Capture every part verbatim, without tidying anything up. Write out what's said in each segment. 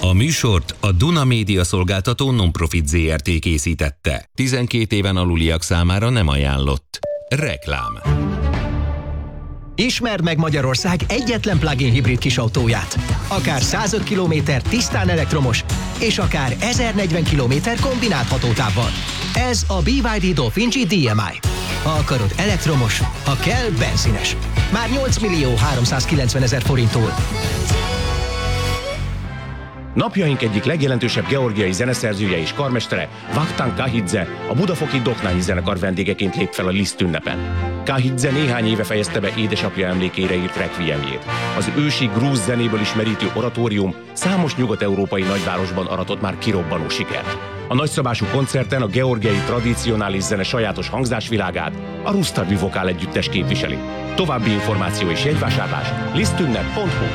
A műsort a Duna Média Szolgáltató Non-Profit Zé Er Té készítette. tizenkét éven aluliak számára nem ajánlott. Reklám. Ismerd meg Magyarország egyetlen plug-in hibrid kisautóját. Akár százöt kilométer tisztán elektromos, és akár ezernegyven kilométer kombinált hatótávval. Ez a bé vé dé Dolphin G dé em i. Ha akarod elektromos, ha kell benzines. Már nyolc millió háromszázkilencvenezer forinttól. Napjaink egyik legjelentősebb georgiai zeneszerzője és karmestere, Vakhtang Kahidze, a budafoki Doknányi zenekar vendégeként lép fel a Liszt ünnepen. Kahidze néhány éve fejezte be édesapja emlékére írt rekviemjét. Az ősi grúz zenéből ismerítő oratórium számos nyugat-európai nagyvárosban aratott már kirobbanó sikert. A nagyszabású koncerten a georgiai tradicionális zene sajátos hangzásvilágát a Rustavi Vokál együttes képviseli. További információ és jegyvásárlás lisztünnep pont hu.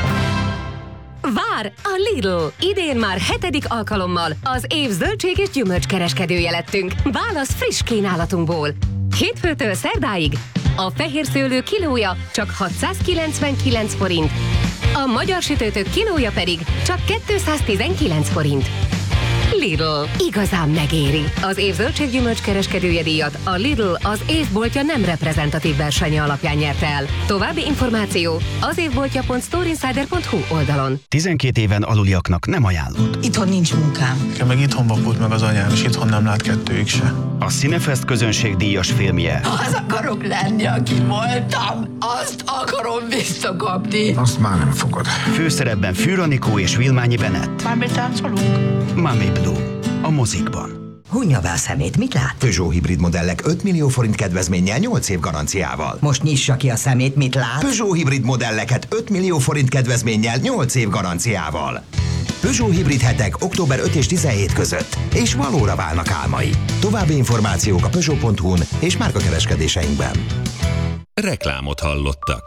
Vár! A Lidl! Idén már hetedik alkalommal az év zöldség és gyümölcskereskedője lettünk. Válasz friss kínálatunkból. Hétfőtől szerdáig a fehér szőlő kilója csak hatszázkilencvenkilenc forint, a magyar sütőtök kilója pedig csak kétszáztizenkilenc forint. Lidl. Igazán megéri. Az év zöldséggyümölcs kereskedője díjat a Lidl az évboltja nem reprezentatív versenye alapján nyerte el. További információ az évboltja pont storeinsider pont hu oldalon. tizenkét éven aluliaknak nem ajánlott. Itthon nincs munkám. Nekem meg itthon vakult meg az anyám, és itthon nem lát kettőig se. A Cinefest közönségdíjas filmje. Az akarok lenni, aki voltam. Azt akarom visszakapni. Azt már nem fogod. Főszerepben Fűr Anikó és Vilmányi Bennett. Már betáncolunk? Mami Blue. A mozikban. Hunja be a szemét, mit lát? Peugeot hibrid modellek öt millió forint kedvezménnyel nyolc év garanciával. Most nyissa ki a szemét, mit lát? Peugeot hibrid modelleket öt millió forint kedvezménnyel nyolc év garanciával. Peugeot hibrid hetek október ötödike és tizenhetedike között, és valóra válnak álmai. További információk a peugeot pont hu-n és márkakereskedéseinkben. Reklámot hallottak.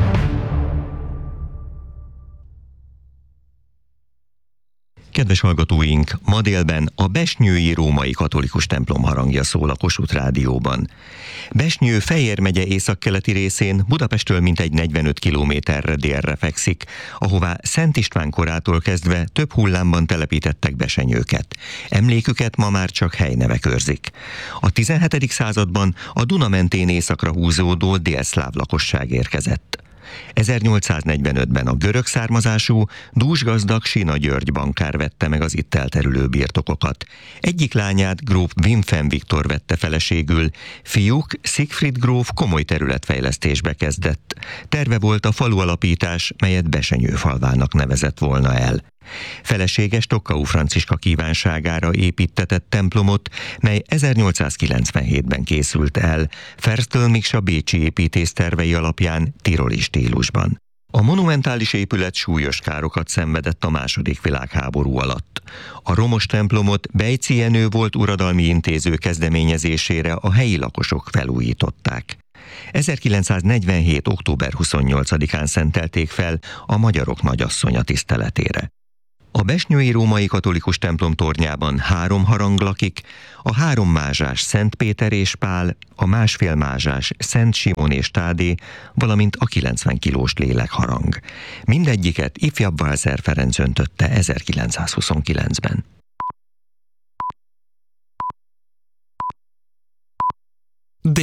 Kedves hallgatóink, ma délben a besnyői római katolikus templom harangja szól a Kossuth Rádióban. Besnyő Fejér megye északkeleti részén Budapesttől mintegy negyvenöt kilométerre délre fekszik, ahová Szent István korától kezdve több hullámban telepítettek besenyőket. Emléküket ma már csak helynevek őrzik. A tizenhetedik században a Duna mentén északra húzódó délszláv lakosság érkezett. ezernyolcszáznegyvenötben a görög származású, dúsgazdag Sina György bankár vette meg az itt elterülő birtokokat. Egyik lányát gróf Wimfen Viktor vette feleségül, fiúk Siegfried gróf komoly területfejlesztésbe kezdett. Terve volt a falualapítás, melyet Besenyőfalvának nevezett volna el. Felesége Stokkau Franciska kívánságára építtetett templomot, mely ezernyolcszázkilencvenhétben készült el, Ferstel Miksa bécsi építész tervei alapján tiroli stílusban. A monumentális épület súlyos károkat szenvedett a második világháború alatt. A romos templomot Bejczy Jenő volt uradalmi intéző kezdeményezésére a helyi lakosok felújították. ezerkilencszáznegyvenhét október huszonnyolcadikán szentelték fel a magyarok nagyasszonya tiszteletére. A besnyői római katolikus templom tornyában három harang lakik, a három mázsás Szent Péter és Pál, a másfél mázsás Szent Simon és Tádé, valamint a kilencven kilós lélekharang. Mindegyiket ifjabb Walser Ferenc öntötte ezerkilencszázhuszonkilencben.